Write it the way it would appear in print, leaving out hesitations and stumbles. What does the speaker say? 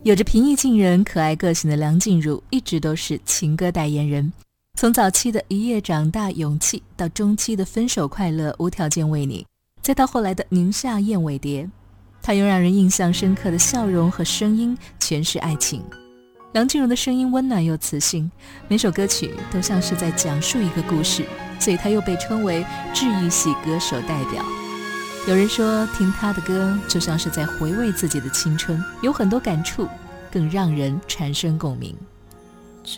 有着平易近人、可爱个性的梁静茹一直都是情歌代言人。从早期的一夜长大勇气，到中期的分手快乐无条件为你，再到后来的宁夏燕尾蝶，她用让人印象深刻的笑容和声音诠释爱情。梁静茹的声音温暖又磁性，每首歌曲都像是在讲述一个故事，所以她又被称为治愈系歌手代表。有人说听她的歌就像是在回味自己的青春，有很多感触，更让人产生共鸣。